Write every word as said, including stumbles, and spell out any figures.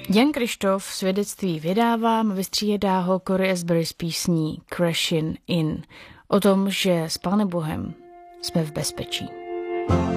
Jan Kryštof svědectví vydává, vystřídá ho Cory Asbury s písní Crashin' In. O tom, že s Pánem Bohem jsme v bezpečí.